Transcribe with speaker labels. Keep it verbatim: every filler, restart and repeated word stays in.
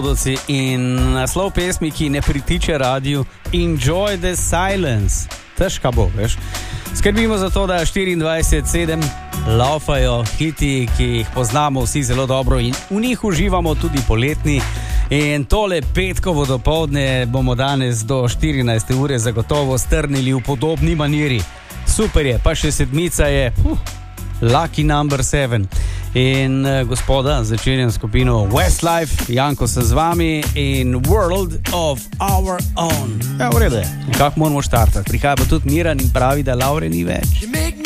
Speaker 1: In naslov pesmi, ki ne pritiče radiju, Enjoy the Silence. Težka bo, veš. Skrbimo za to, da štiriindvajset sedem laufajo hiti, ki jih poznamo vsi zelo dobro in v njih uživamo tudi poletni. In tole petkovo dopoldne bomo danes do štirinajste ure zagotovo strnili v podobni maniri. Super je, pa še sedmica je uh, lucky number seven. In uh, gospoda, začenjam skupino Westlife, Janko se z vami in World of Our Own. Ja, v redu je, kako moramo štartati. Prihaja pa tudi Miran in pravi, da Laure ni več.